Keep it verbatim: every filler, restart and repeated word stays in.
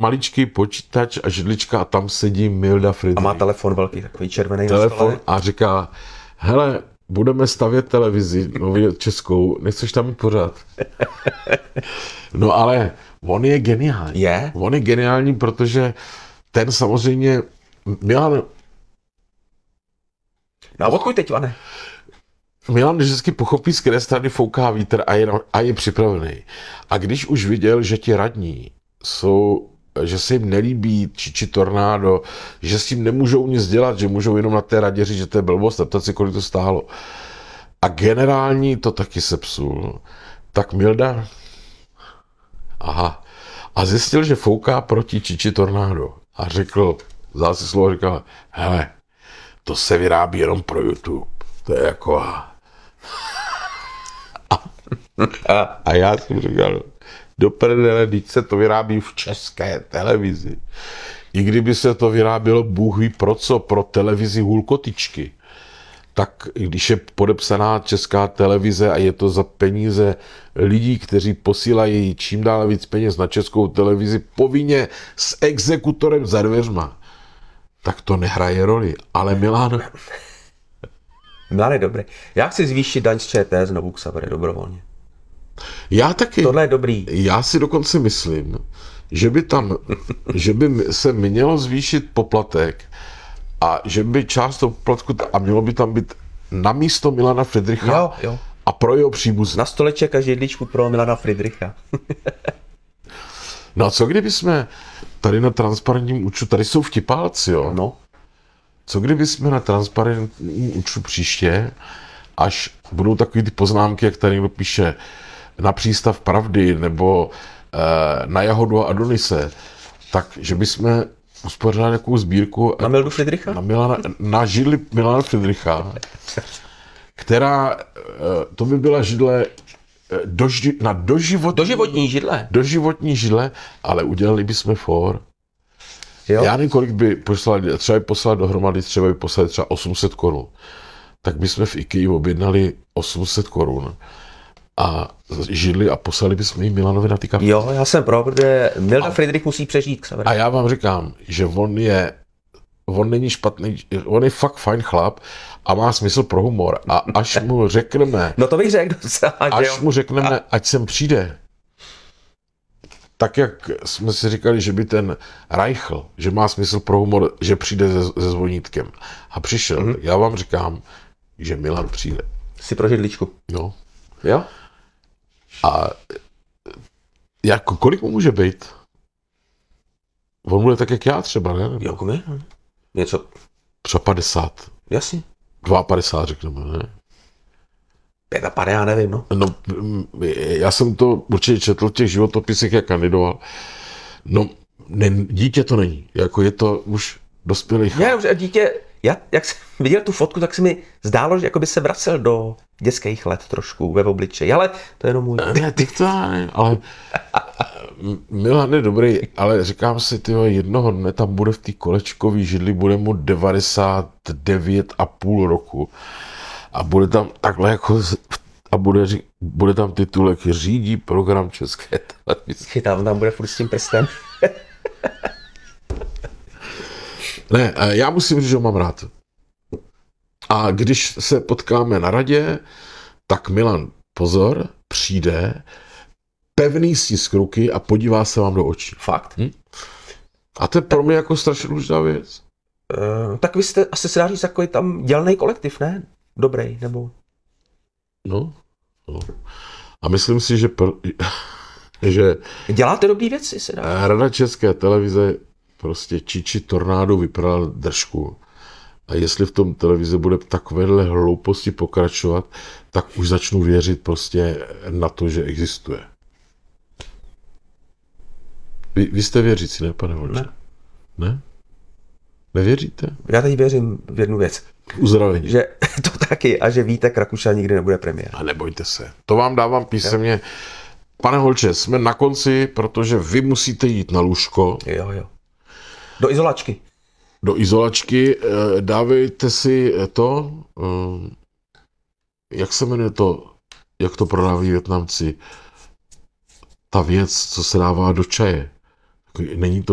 maličký počítač a židlička a tam sedí Milda Friedrich. A má telefon velký, takový červený telefon na stole. A říká, hele, budeme stavět televizi nově českou, nechceš tam mít pořád? No ale on je geniální. Je? On je geniální, protože ten samozřejmě, Milan... No a odkud teď, Vane? Milan vždycky pochopí, z které strany fouká vítr a je, a je připravený. A když už viděl, že ti radní jsou, že se jim nelíbí Čiči Tornádo, že s tím nemůžou nic dělat, že můžou jenom na té radě říct, že to je blbost, a ptat si, kolik to stálo. A generální to taky sepsul. Tak Milda, aha, a zjistil, že fouká proti Čiči Tornádo. A řekl, vzal si slovo, říkal, hele, to se vyrábí jenom pro YouTube. To je jako... A, a já jsem říkal, do prdele, když se to vyrábí v české televizi. I kdyby se to vyrábělo Bůh ví pro co, pro televizi Hulkotičky, tak když je podepsaná česká televize a je to za peníze lidí, kteří posílají čím dál víc peněz na českou televizi povinně s exekutorem za dveřma, tak to nehraje roli. Ale Milan... Milan je dobrý. Já chci zvýšit daň z ČT znovu k Xavery dobrovolně. Já taky. Tohle je dobrý. Já si dokonce myslím, že by tam, že by se mělo zvýšit poplatek a že by část toho poplatku, a mělo by tam být na místo Milana Friedricha Jo, jo. a pro jeho příbuzné. Na stoleček a židličku pro Milana Friedricha. No a co kdyby jsme tady na transparentním účtu, tady jsou vtipálci, jo? No. Co kdyby jsme na transparentním účtu příště, až budou takový ty poznámky, jak tady někdo píše na přístav pravdy nebo e, na Jahodu a Adonise, tak že bychom uspořádali nějakou sbírku Na Mildu Friedricha? na, Milana, na židli Milana Friedricha, která, e, to by byla židle doži, na doživotní, Doživotní židle. doživotní židle, ale udělali bychom for. Jo. Já nevím, kolik by poslali, třeba by poslali dohromady, třeba by poslali třeba osm set korun. Tak bychom v IKEA objednali osm set korun a židli a poslali bychom jim Milanovi na ty kafe. Jo, já jsem pro, protože Milda a, Friedrich musí přežít k Xavery. A já vám říkám, že on je, on není špatný, on je fakt fajn chlap a má smysl pro humor. A až mu řekneme, No to bych řekl docela, že až jo. mu řekneme, A... ať sem přijde, tak jak jsme si říkali, že by ten Reichl, že má smysl pro humor, že přijde se, se zvonítkem. A přišel. Mm-hmm. Já vám říkám, že Milan přijde. Si pro židličku. No. Jo? A jako, kolik mu může být? On bude tak, jak já třeba, ne? Jo, komi? Něco. Třeba padesát. Jasně. padesát dva řekneme, ne? Pět a pade, já nevím, no. No, já jsem to určitě četl v těch životopisech, jak kandidoval. No, ne, dítě to není. Jako je to už dospělý chlap. Já už dítě, já, jak jsem viděl tu fotku, tak se mi zdálo, že jako by se vracel do dětských let trošku ve obličeji, ale to je jenom můj. Ne, ty to ne, ale Milan je dobrý, ale říkám si, tyjo, jednoho dne tam bude v té kolečkový židli, bude mu devadesát devět a půl roku a bude tam takhle jako a bude, bude tam titulek řídí program České televize. Chytám, tam bude furt s tím prstem. Ne, já musím říct, že ho mám rád. A když se potkáme na radě, tak Milan, pozor, přijde, pevný stisk ruky a podívá se vám do očí. Fakt. Hm? A to je pro mě jako strašně důležitá věc. Uh, tak vy jste asi se dá říct takový tam dělnej kolektiv, ne? Dobrý, nebo... No, no. A myslím si, že, pro, že Děláte dobrý věci, se dá. Rada České televize prostě Čiči Tornádo vypral držku. A jestli v tom televize bude takovéhle hlouposti pokračovat, tak už začnu věřit prostě na to, že existuje. Vy, vy jste věřící, ne, pane Volče? Ne. Ne? Nevěříte? Já teď věřím v jednu věc. Uzdravení. Že to taky a že Vítek Rakušan nikdy nebude premiér. A nebojte se. To vám dávám písemně. Pane Holče, jsme na konci, protože vy musíte jít na lůžko. Jo, jo. Do izolačky. Do izolačky. Dávejte si to, jak se jmenuje to, jak to prodávají Vietnamci, ta věc, co se dává do čaje. Není to